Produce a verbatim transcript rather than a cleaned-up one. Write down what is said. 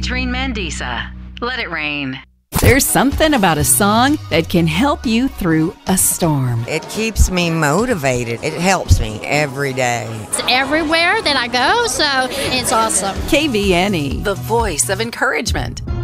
Featuring Mandisa. Let It Rain. There's something about a song that can help you through a storm. It keeps me motivated. It helps me every day. It's everywhere that I go, so it's awesome. K V N E, the voice of encouragement.